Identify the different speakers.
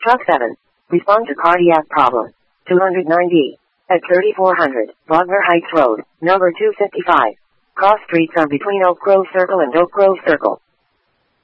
Speaker 1: Truck 7. Respond to cardiac problem. 290. At 3400, Wagner Heights Road, number 255. Cross streets are between Oak Grove Circle and Oak Grove Circle.